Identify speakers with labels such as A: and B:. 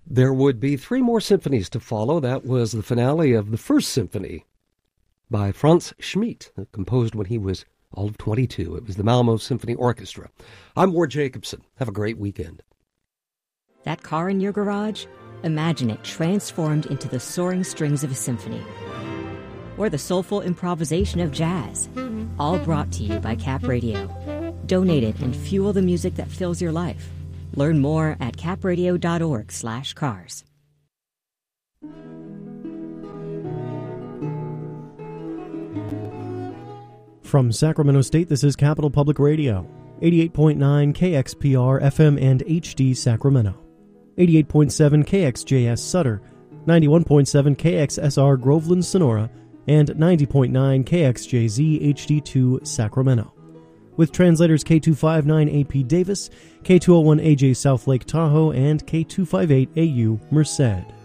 A: There would be three more symphonies to follow. That was the finale of the First Symphony by Franz Schmidt, composed when he was all of 22. It was the Malmo Symphony Orchestra. I'm Ward Jacobson. Have a great weekend.
B: That car in your garage? Imagine it transformed into the soaring strings of a symphony. Or the soulful improvisation of jazz. All brought to you by Cap Radio. Donate it and fuel the music that fills your life. Learn more at capradio.org/cars.
C: From Sacramento State, this is Capital Public Radio, 88.9 KXPR FM and HD Sacramento, 88.7 KXJS Sutter, 91.7 KXSR Groveland Sonora, and 90.9 KXJZ HD2 Sacramento. With translators K259AP Davis, K201AJ South Lake Tahoe, and K258AU Merced.